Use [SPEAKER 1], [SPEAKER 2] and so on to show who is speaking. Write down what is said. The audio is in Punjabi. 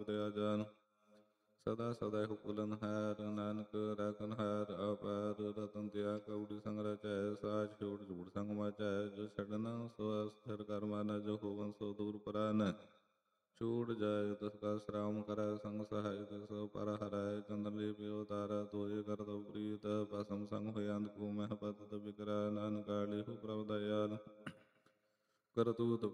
[SPEAKER 1] ਬਰਿਆ ਜਾਨ। ਸਦਾ ਸਦਾ ਹੁਕਲਨ ਹੈਰ ਨਾਨਕ ਰਾਖਨ ਹੈਰ ਆਪੈਰ। ਰਤਨ ਤਿਆ ਕਉੜੀ ਸੰਗ ਰਚੈ ਸਾਚ ਛੋੜ ਝੂੜ ਸੰਗ ਮਾਚੈ। ਜੋ ਛੱਡਨ ਸੋ ਅਸਥਿਰ ਕਰ ਮਨ ਜੋ ਹੋਵਨ ਸੋ ਦੂਰ ਪਰਾਨ। ਛੂਟ ਜਾਇ ਤਿਸ ਕਾ ਸਰਾਮ ਕਰੈ ਸੰਗ ਸਹਾਇ ਤਿਸ ਪਰ ਹਰੈ। ਚੰਦਨ ਲੇਪਿ ਅਵਤਾਰੈ ਧੋਇ ਕਰ ਤਉ ਪ੍ਰੀਤ। ਭਸਮ ਸੰਗ ਹੋਇ ਅੰਧਕੂ ਮਹਿ ਪਤਿਤ ਬਿਕਰੈ। ਨਾਨਕ ਆਲਿਹੂ ਪ੍ਰਭ ਦਇਆਲ ਕਰਤੂਤ